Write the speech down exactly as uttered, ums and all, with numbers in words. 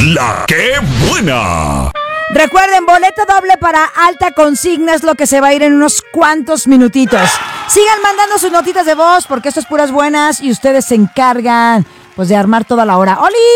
La que buena. Recuerden, boleto doble para Alta Consigna es lo que se va a ir en unos cuantos minutitos. Sigan mandando sus notitas de voz porque esto es puras buenas y ustedes se encargan pues de armar toda la hora. ¡Oli!